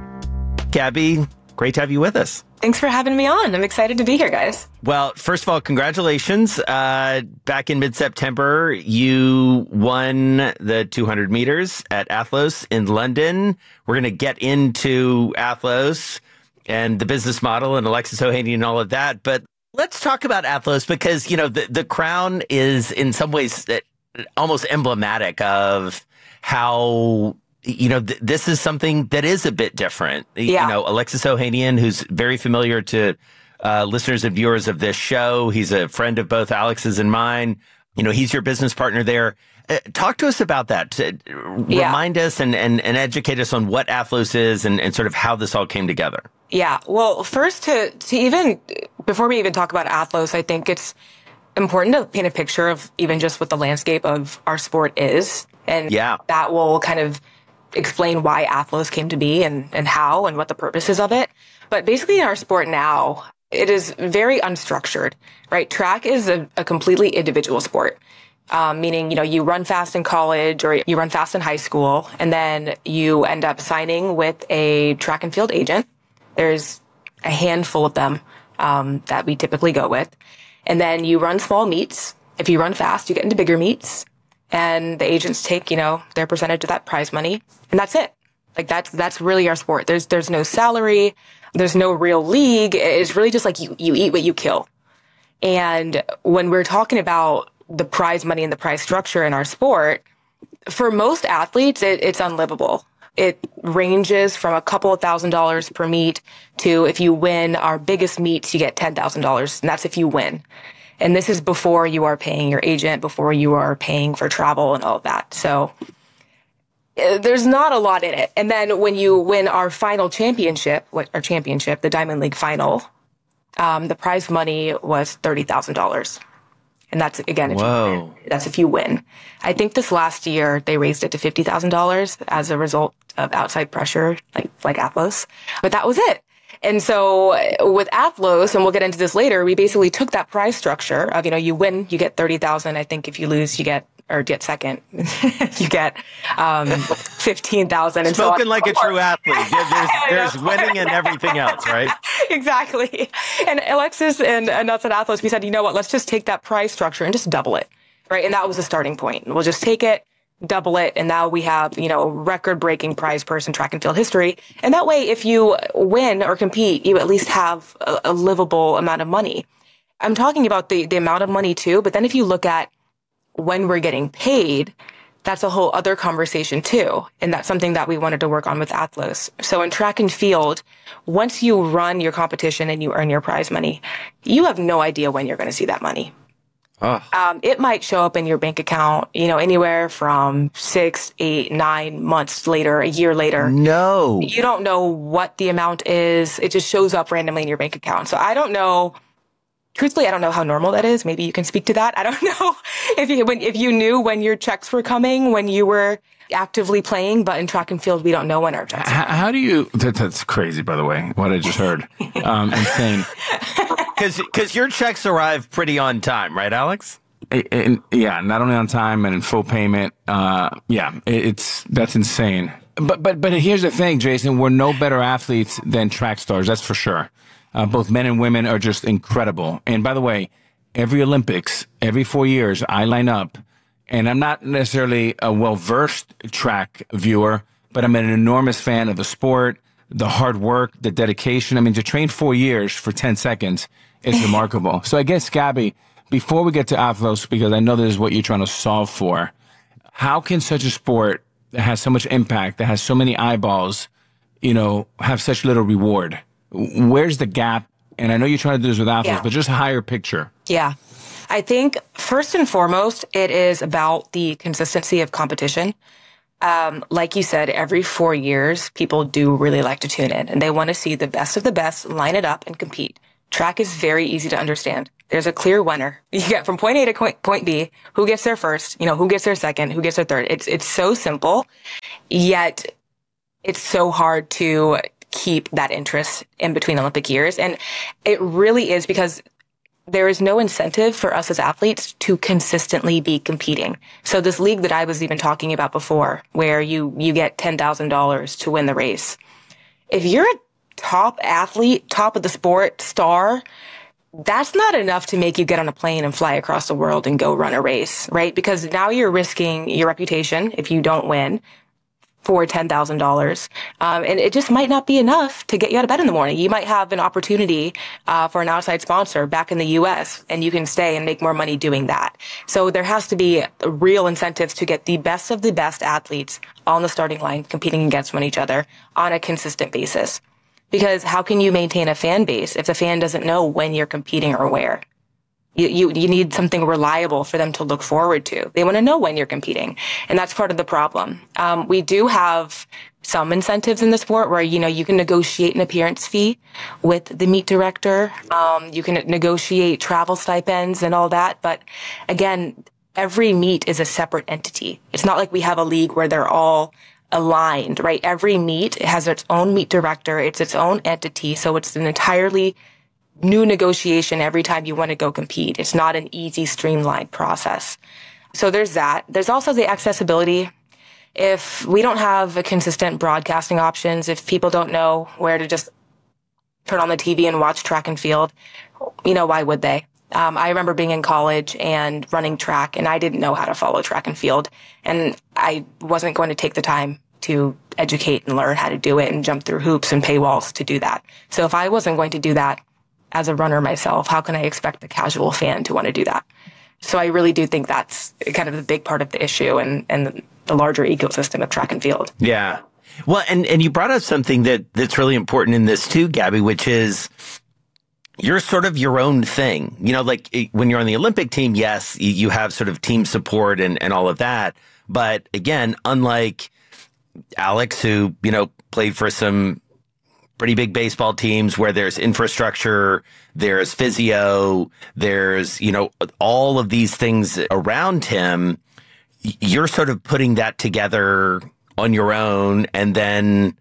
Gabby, great to have you with us. Thanks for having me on. I'm excited to be here, guys. Well, first of all, congratulations. Uh, back in mid-September, you won the two hundred meters at Athlos in London. We're going to get into Athlos and the business model and Alexis Ohanian and all of that. But let's talk about Athlos because, you know, the, the crown is in some ways almost emblematic of how, you know, th- this is something that is a bit different. Yeah. You know, Alexis Ohanian, who's very familiar to uh, listeners and viewers of this show. He's a friend of both Alex's and mine. You know, he's your business partner there. Uh, talk to us about that. To yeah. Remind us and, and, and educate us on what Athlos is and, and sort of how this all came together. Yeah. Well, first to, to even, before we even talk about Athlos, I think it's important to paint a picture of even just what the landscape of our sport is. And yeah. that will kind of explain why Athlos came to be and, and how and what the purpose is of it. But basically in our sport now, it is very unstructured, right? Track is a, a completely individual sport. Um, meaning, you know, you run fast in college or you run fast in high school, and then you end up signing with a track and field agent. There's a handful of them um, that we typically go with. And then you run small meets. If you run fast, you get into bigger meets. And the agents take, you know, their percentage of that prize money. And that's it. Like, that's that's really our sport. There's there's no salary. There's no real league. It's really just like you, you eat what you kill. And when we're talking about the prize money and the prize structure in our sport, for most athletes, it, it's unlivable. It ranges from a couple of thousand dollars per meet to, if you win our biggest meets, you get ten thousand dollars. And that's if you win. And this is before you are paying your agent, before you are paying for travel and all of that. So there's not a lot in it. And then when you win our final championship, what our championship, the Diamond League final, um, the prize money was thirty thousand dollars. And that's, again, if Whoa. you win. That's if you win. I think this last year they raised it to fifty thousand dollars as a result of outside pressure, like, like Athlos. But that was it. And so with Athlos, and we'll get into this later, we basically took that prize structure of, you know, you win, you get thirty thousand. I think if you lose, you get, or get second, you get um, fifteen thousand. And Spoken so like a true athlete. There's, there's winning and everything else, right? Exactly. And Alexis and, and us at Athlos, we said, you know what, let's just take that prize structure and just double it, right? And that was the starting point. We'll just take it, double it, and now we have, you know, record-breaking prize purse in track and field history. And that way, if you win or compete, you at least have a, a livable amount of money. I'm talking about the, the amount of money too, but then if you look at when we're getting paid, that's a whole other conversation too. And that's something that we wanted to work on with Athlos. So in track and field, once you run your competition and you earn your prize money, you have no idea when you're going to see that money. Oh. Um, it might show up in your bank account, you know, anywhere from six, eight, nine months later, a year later. No. You don't know what the amount is. It just shows up randomly in your bank account. So I don't know. Truthfully, I don't know how normal that is. Maybe you can speak to that. I don't know if you when if you knew when your checks were coming, when you were actively playing, but in track and field, we don't know when our checks are How, how do you, that, that's crazy, by the way, what I just heard. Um, insane. Because your checks arrive pretty on time, right, Alex? And, and, yeah, not only on time and in full payment. Uh, yeah, it, it's that's insane. But but but here's the thing, Jason. We're no better athletes than track stars. That's for sure. Uh, both men and women are just incredible. And by the way, every Olympics, every four years, I line up. And I'm not necessarily a well-versed track viewer, but I'm an enormous fan of the sport, the hard work, the dedication. I mean, to train four years for ten seconds is remarkable. So I guess, Gabby, before we get to Athlos, because I know this is what you're trying to solve for, how can such a sport that has so much impact, that has so many eyeballs, you know, have such little reward? Where's the gap? And I know you're trying to do this with Athlos, Yeah. but just a higher picture. Yeah. I think first and foremost, it is about the consistency of competition. Um, like you said, every four years, people do really like to tune in and they want to see the best of the best line it up and compete. Track is very easy to understand. There's a clear winner. You get from point A to point point B, who gets there first, you know, who gets there second, who gets there third. It's, it's so simple, yet it's so hard to keep that interest in between Olympic years. And it really is because there is no incentive for us as athletes to consistently be competing. So this league that I was even talking about before, where you, you get ten thousand dollars to win the race. If you're a top athlete, top of the sport, star, that's not enough to make you get on a plane and fly across the world and go run a race, right? Because now you're risking your reputation if you don't win for ten thousand dollars. Um, and it just might not be enough to get you out of bed in the morning. You might have an opportunity uh, for an outside sponsor back in the U S and you can stay and make more money doing that. So there has to be real incentives to get the best of the best athletes on the starting line competing against one each other on a consistent basis. Because how can you maintain a fan base if the fan doesn't know when you're competing or where? You, you, you need something reliable for them to look forward to. They want to know when you're competing. And that's part of the problem. Um, we do have some incentives in the sport where, you know, you can negotiate an appearance fee with the meet director. Um, you can negotiate travel stipends and all that. But again, every meet is a separate entity. It's not like we have a league where they're all aligned, right? Every meet has its own meet director. It's its own entity. So it's an entirely new negotiation every time you want to go compete. It's not an easy, streamlined process. So there's that. There's also the accessibility. If we don't have a consistent broadcasting options, if people don't know where to just turn on the T V and watch track and field, you know, why would they? Um, I remember being in college and running track, and I didn't know how to follow track and field. And I wasn't going to take the time to educate and learn how to do it and jump through hoops and paywalls to do that. So if I wasn't going to do that as a runner myself, how can I expect the casual fan to want to do that? So I really do think that's kind of the big part of the issue and, and the larger ecosystem of track and field. Yeah. Well, and, and you brought up something that, that's really important in this too, Gabby, which is you're sort of your own thing. You know, like when you're on the Olympic team, yes, you have sort of team support and, and all of that. But again, unlike Alex, who, you know, played for some pretty big baseball teams where there's infrastructure, there's physio, there's, you know, all of these things around him. You're sort of putting that together on your own. And then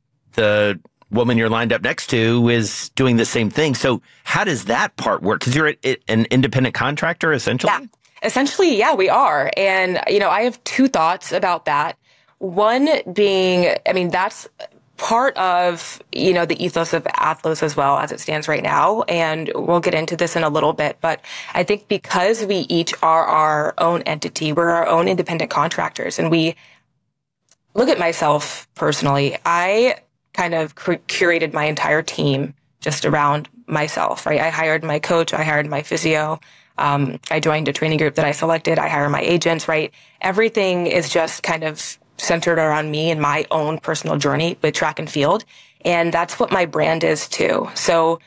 the woman you're lined up next to is doing the same thing. So how does that part work? Because you're a, an independent contractor, essentially? Yeah, essentially, yeah, we are. And, you know, I have two thoughts about that. One being, I mean, that's part of, you know, the ethos of Athlos as well as it stands right now. And we'll get into this in a little bit. But I think because we each are our own entity, we're our own independent contractors. And we look at myself personally, I kind of curated my entire team just around myself, right? I hired my coach, I hired my physio. Um, I joined a training group that I selected. I hire my agents, right? Everything is just kind of centered around me and my own personal journey with track and field. And that's what my brand is too. So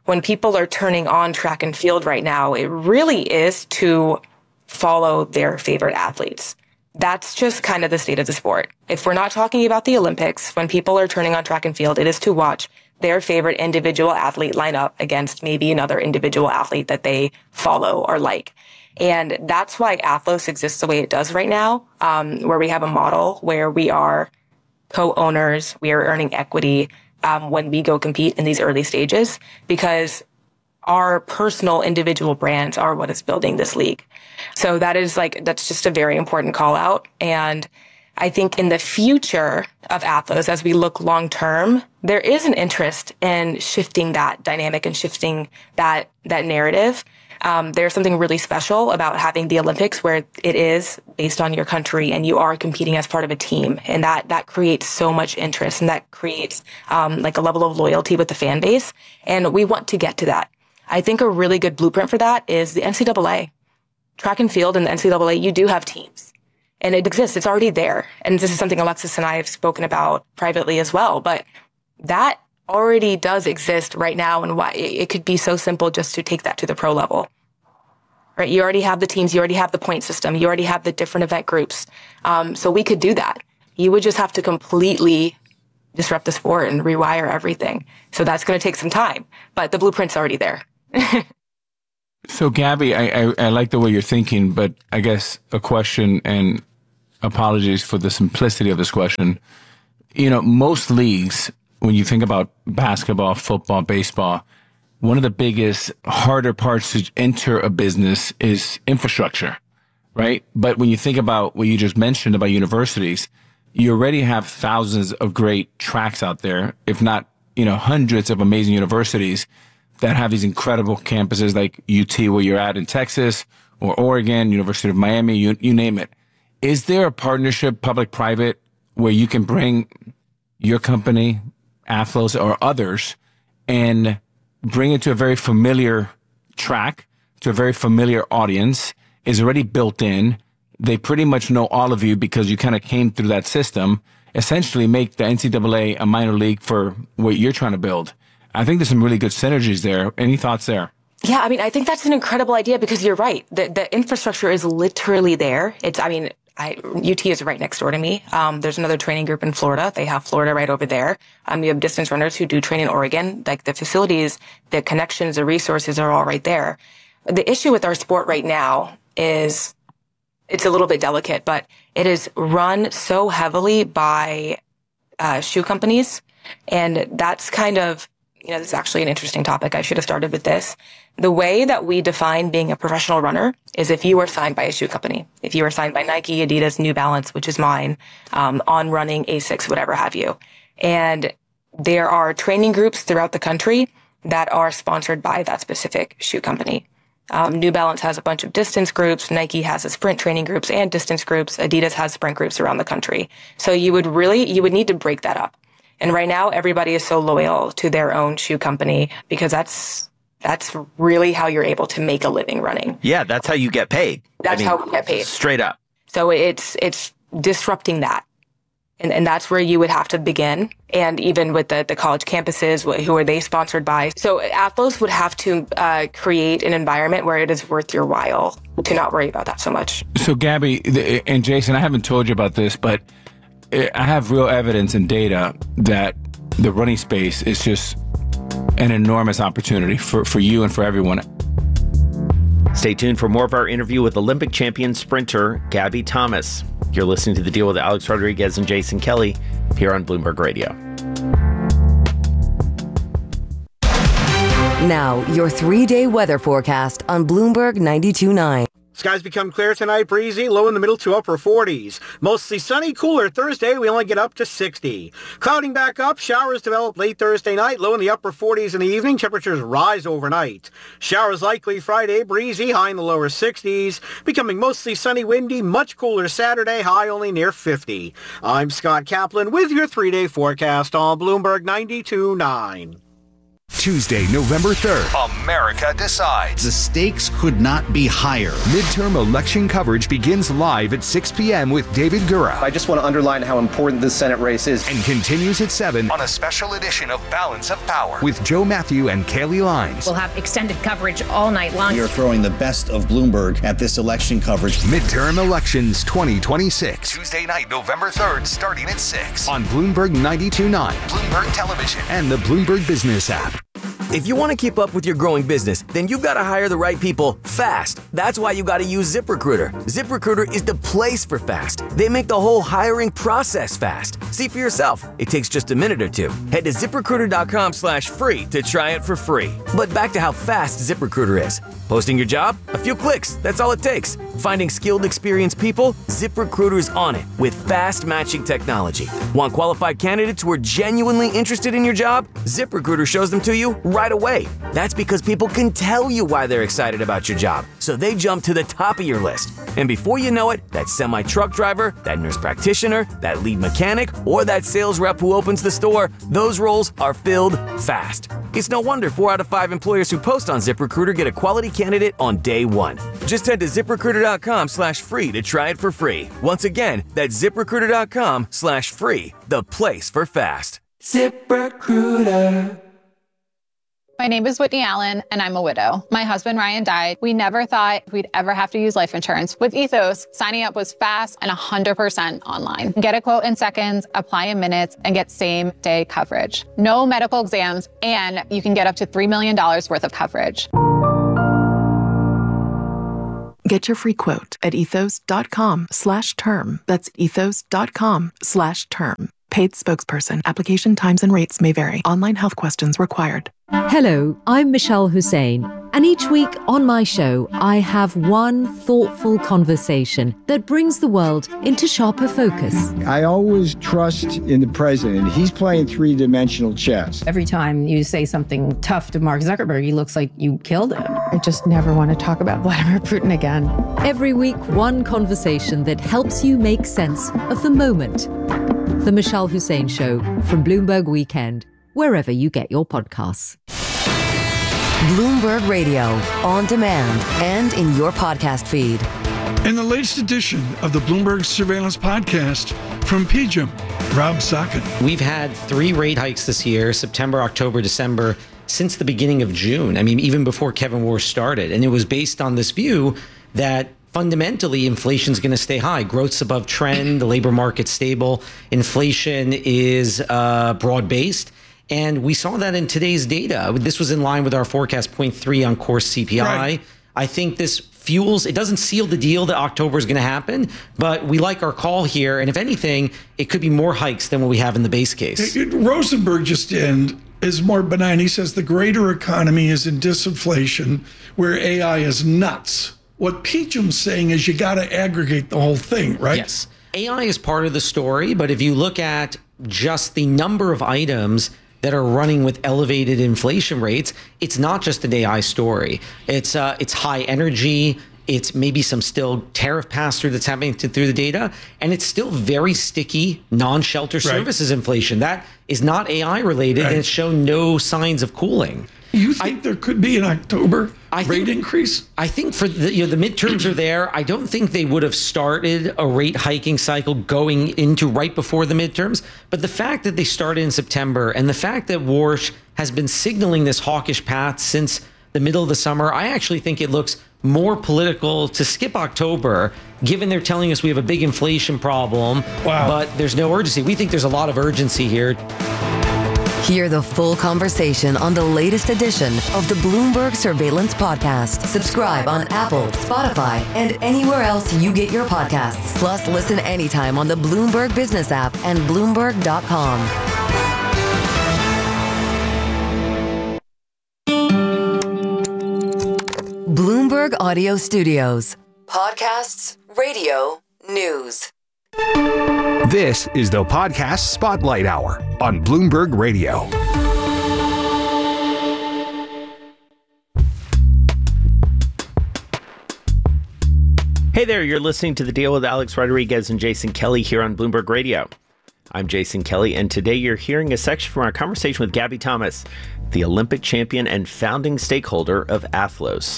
when people are turning on track and field right now, it really is to follow their favorite athletes. That's just kind of the state of the sport. If we're not talking about the Olympics, when people are turning on track and field, it is to watch their favorite individual athlete line up against maybe another individual athlete that they follow or like. And that's why Athlos exists the way it does right now, um, where we have a model where we are co-owners, we are earning equity um, when we go compete in these early stages, because our personal individual brands are what is building this league. So that is like, that's just a very important call out. And I think in the future of Athlos, as we look long term, there is an interest in shifting that dynamic and shifting that that narrative. Um, there's something really special about having the Olympics where it is based on your country and you are competing as part of a team. And that that creates so much interest, and that creates um, like a level of loyalty with the fan base. And we want to get to that. I think a really good blueprint for that is the N C double A. Track and field and the N C double A, you do have teams. And it exists. It's already there. And this is something Alexis and I have spoken about privately as well. But that already does exist right now. And why it could be so simple just to take that to the pro level. Right? You already have the teams. You already have the point system. You already have the different event groups. Um, so we could do that. You would just have to completely disrupt the sport and rewire everything. So that's going to take some time. But the blueprint's already there. So, Gabby, I, I, I like the way you're thinking, but I guess a question, and apologies for the simplicity of this question. You know, most leagues, when you think about basketball, football, baseball, one of the biggest, harder parts to enter a business is infrastructure, right? But when you think about what you just mentioned about universities, you already have thousands of great tracks out there, if not, you know, hundreds of amazing universities that have these incredible campuses like U T, where you're at in Texas, or Oregon, University of Miami, you, you name it. Is there a partnership, public-private, where you can bring your company, Athlos, or others, and bring it to a very familiar track, to a very familiar audience, is already built in? They pretty much know all of you because you kind of came through that system, essentially make the N C double A a minor league for what you're trying to build. I think there's some really good synergies there. Any thoughts there? Yeah, I mean, I think that's an incredible idea because you're right. The, the infrastructure is literally there. It's, I mean, I, U T is right next door to me. Um, there's another training group in Florida. They have Florida right over there. Um, you have distance runners who do train in Oregon. Like the facilities, the connections, the resources are all right there. The issue with our sport right now is it's a little bit delicate, but it is run so heavily by uh, shoe companies. And that's kind of, you know, this is actually an interesting topic. I should have started with this. The way that we define being a professional runner is if you are signed by a shoe company. If you are signed by Nike, Adidas, New Balance, which is mine, um, On Running, Asics, whatever have you. And there are training groups throughout the country that are sponsored by that specific shoe company. Um, New Balance has a bunch of distance groups. Nike has a sprint training groups and distance groups. Adidas has sprint groups around the country. So you would really, you would need to break that up. And right now, everybody is so loyal to their own shoe company because that's that's really how you're able to make a living running. Yeah, that's how you get paid. That's I mean, how we get paid. Straight up. So it's it's disrupting that. And and that's where you would have to begin. And even with the, the college campuses, who are they sponsored by? So Athlos would have to uh, create an environment where it is worth your while to not worry about that so much. So Gabby and Jason, I haven't told you about this, but I have real evidence and data that the running space is just an enormous opportunity for, for you and for everyone. Stay tuned for more of our interview with Olympic champion sprinter Gabby Thomas. You're listening to The Deal with Alex Rodriguez and Jason Kelly here on Bloomberg Radio. Now, your three-day weather forecast on Bloomberg ninety-two point nine. Skies become clear tonight, breezy, low in the middle to upper forties. Mostly sunny, cooler Thursday, we only get up to sixty. Clouding back up, showers develop late Thursday night, low in the upper forties in the evening, temperatures rise overnight. Showers likely Friday, breezy, high in the lower sixties. Becoming mostly sunny, windy, much cooler Saturday, high only near fifty. I'm Scott Kaplan with your three-day forecast on Bloomberg ninety-two point nine. Tuesday, November third. America decides. The stakes could not be higher. Midterm election coverage begins live at six p.m. with David Gura. I just want to underline how important this Senate race is. And continues at seven on a special edition of Balance of Power with Joe Matthew and Kaylee Lines. We'll have extended coverage all night long. We are throwing the best of Bloomberg at this election coverage. Midterm elections twenty twenty-six. Tuesday night, November third, starting at six on Bloomberg ninety-two point nine, Bloomberg Television, and the Bloomberg Business app. If you want to keep up with your growing business, then you've got to hire the right people fast. That's why you got to use ZipRecruiter. ZipRecruiter is the place for fast. They make the whole hiring process fast. See for yourself. It takes just a minute or two. Head to ZipRecruiter.com slash free to try it for free. But back to how fast ZipRecruiter is. Posting your job? A few clicks. That's all it takes. Finding skilled, experienced people? ZipRecruiter's on it with fast matching technology. Want qualified candidates who are genuinely interested in your job? ZipRecruiter shows them to you right away. That's because people can tell you why they're excited about your job, so they jump to the top of your list. And before you know it, that semi-truck driver, that nurse practitioner, that lead mechanic, or that sales rep who opens the store, those roles are filled fast. It's no wonder four out of five employers who post on ZipRecruiter get a quality candidate on day one. Just head to ZipRecruiter.com slash free to try it for free. Once again, that's ZipRecruiter.com slash free, the place for fast. ZipRecruiter. My name is Whitney Allen, and I'm a widow. My husband, Ryan, died. We never thought we'd ever have to use life insurance. With Ethos, signing up was fast and one hundred percent online. Get a quote in seconds, apply in minutes, and get same-day coverage. No medical exams, and you can get up to three million dollars worth of coverage. Get your free quote at ethos.com slash term. That's ethos.com slash term. Paid spokesperson. Application times and rates may vary. Online health questions required. Hello, I'm Michelle Hussein, and each week on my show, I have one thoughtful conversation that brings the world into sharper focus. I always trust in the president. He's playing three-dimensional chess. Every time you say something tough to Mark Zuckerberg, he looks like you killed him. I just never want to talk about Vladimir Putin again. Every week, one conversation that helps you make sense of the moment. The Michelle Hussein Show from Bloomberg Weekend, wherever you get your podcasts. Bloomberg Radio, on demand and in your podcast feed. In the latest edition of the Bloomberg Surveillance Podcast from P G I M, Rob Sokkin. We've had three rate hikes this year, September, October, December, since the beginning of June. I mean, even before Kevin Warsh started. And it was based on this view that fundamentally, inflation is going to stay high. Growth's above trend. The labor market's stable. Inflation is uh, broad-based. And we saw that in today's data. This was in line with our forecast, zero point three on core C P I. Right. I think this fuels, it doesn't seal the deal that October is going to happen, but we like our call here. And if anything, it could be more hikes than what we have in the base case. It, it, Rosenberg just in is more benign. He says the greater economy is in disinflation, where A I is nuts. What P G I M's saying is you got to aggregate the whole thing, right? Yes. A I is part of the story, but if you look at just the number of items that are running with elevated inflation rates, it's not just an A I story. It's uh, it's high energy. It's maybe some still tariff pass-through that's happening to, through the data, and it's still very sticky non-shelter right. services inflation. That is not A I related, right. and it's shown no signs of cooling. You think I, there could be an October I rate think, increase? I think for the, you know, the midterms are there. I don't think they would have started a rate hiking cycle going into right before the midterms. But the fact that they started in September and the fact that Warsh has been signaling this hawkish path since the middle of the summer, I actually think it looks more political to skip October, given they're telling us we have a big inflation problem, wow. but there's no urgency. We think there's a lot of urgency here. Hear the full conversation on the latest edition of the Bloomberg Surveillance Podcast. Subscribe on Apple, Spotify, and anywhere else you get your podcasts. Plus, listen anytime on the Bloomberg Business app and Bloomberg dot com. Bloomberg Audio Studios. Podcasts, radio, news. This is the Podcast Spotlight Hour on Bloomberg Radio. Hey there, you're listening to The Deal with Alex Rodriguez and Jason Kelly here on Bloomberg Radio. I'm Jason Kelly, and today you're hearing a section from our conversation with Gabby Thomas, the Olympic champion and founding stakeholder of Athlos.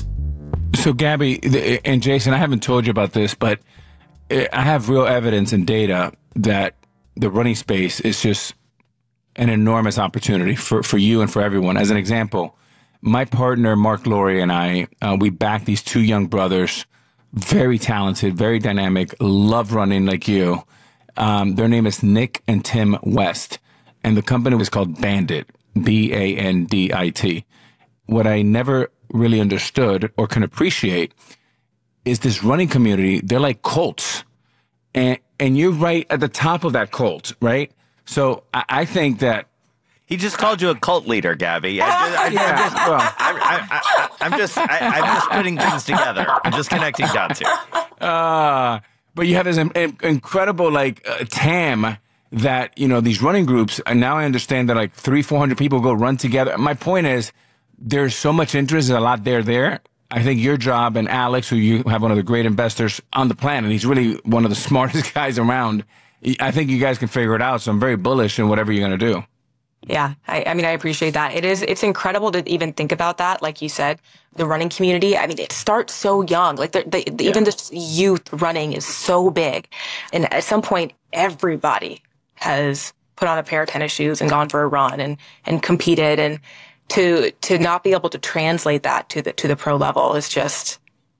So, Gabby and Jason, I haven't told you about this, but I have real evidence and data that the running space is just an enormous opportunity for, for you and for everyone. As an example, my partner, Mark Laurie, and I, uh, we backed these two young brothers, very talented, very dynamic, love running like you. Um, their name is Nick and Tim West, and the company was called Bandit, B A N D I T. What I never really understood or can appreciate is this running community. They're like cults, and and you're right at the top of that cult, right? So I, I think that he just called you a cult leader, Gabby. I, I, I, yeah, just, well, I, I, I, I'm just I, I'm just putting things together. I'm just connecting dots here. Uh, but you have this in, in, incredible like uh, T A M that, you know, these running groups, and now I understand that like three, four hundred people go run together. My point is, there's so much interest, there's a lot there there. I think your job and Alex, who you have one of the great investors on the planet, he's really one of the smartest guys around. I think you guys can figure it out. So I'm very bullish in whatever you're going to do. Yeah, I, I mean, I appreciate that. It is, it's incredible to even think about that. Like you said, the running community, I mean, it starts so young. Like the, the, the, yeah. even the youth running is so big. And at some point, everybody has put on a pair of tennis shoes and gone for a run and, and competed. And to, to not be able to translate that to the, to the pro level is just,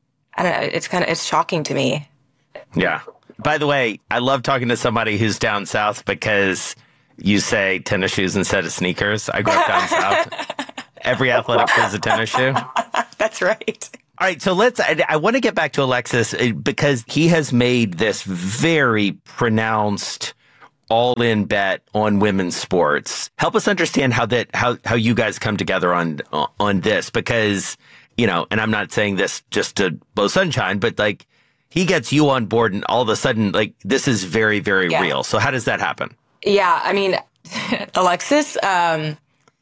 I don't know, it's kind of, it's shocking to me. Yeah. By the way, I love talking to somebody who's down south because you say tennis shoes instead of sneakers. I grew up down south. Every athletic wears a tennis shoe. That's right. All right, so let's, I, I want to get back to Alexis because he has made this very pronounced all-in bet on women's sports. Help us understand how that, how, how you guys come together on, on this because, you know, and I'm not saying this just to blow sunshine, but like he gets you on board and all of a sudden, like this is very, very yeah. real. So how does that happen? Yeah, I mean, Alexis, um,